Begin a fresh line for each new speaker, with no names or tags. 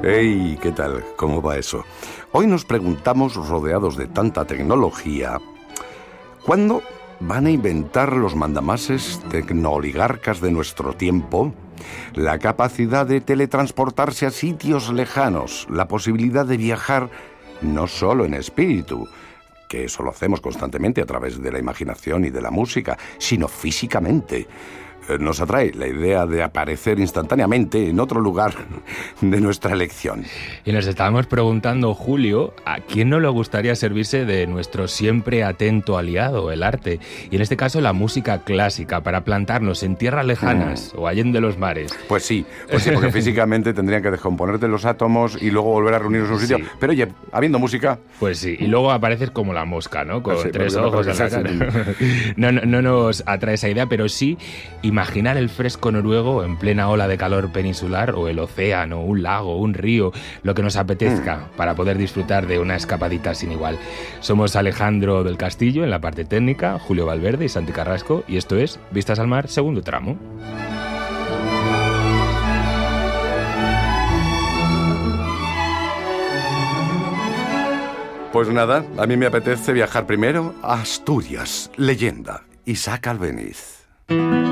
Hey, ¿qué tal? ¿Cómo va eso? Hoy nos preguntamos, rodeados de tanta tecnología, ¿cuándo van a inventar los mandamases tecnooligarcas de nuestro tiempo la capacidad de teletransportarse a sitios lejanos, la posibilidad de viajar no solo en espíritu, que eso lo hacemos constantemente a través de la imaginación y de la música, sino físicamente? Nos atrae la idea de aparecer instantáneamente en otro lugar de nuestra elección.
Y nos estábamos preguntando, Julio, ¿a quién no le gustaría servirse de nuestro siempre atento aliado, el arte? Y en este caso la música clásica, para plantarnos en tierras lejanas o allende los mares.
Pues sí, porque físicamente tendrían que descomponerte los átomos y luego volver a reunirnos en un sitio. Sí. Pero oye, habiendo música...
Pues sí, y luego apareces como la mosca, ¿no? Con tres ojos en la cara. No nos atrae esa idea, pero sí... Imaginar el fresco noruego en plena ola de calor peninsular, o el océano, un lago, un río, lo que nos apetezca para poder disfrutar de una escapadita sin igual. Somos Alejandro del Castillo en la parte técnica, Julio Valverde y Santi Carrasco, y esto es Vistas al Mar, segundo tramo.
Pues nada, a mí me apetece viajar primero a Asturias, leyenda, Isaac Albéniz.